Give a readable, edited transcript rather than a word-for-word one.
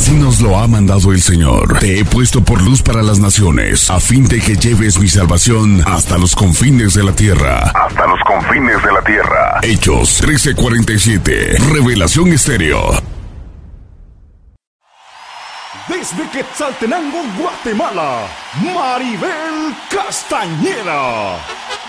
Así nos lo ha mandado el Señor. Te he puesto por luz para las naciones, a fin de que lleves mi salvación hasta los confines de la tierra. Hasta los confines de la tierra. Hechos 13:47. Revelación Estéreo. Desde Quetzaltenango, Guatemala, Maribel Castañeda.